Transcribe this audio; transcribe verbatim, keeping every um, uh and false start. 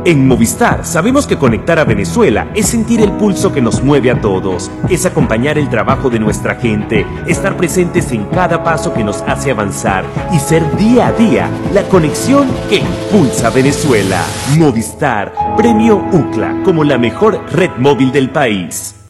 En Movistar sabemos que conectar a Venezuela es sentir el pulso que nos mueve a todos, es acompañar el trabajo de nuestra gente, estar presentes en cada paso que nos hace avanzar y ser día a día la conexión que impulsa a Venezuela. Movistar, premio U C L A como la mejor red móvil del país.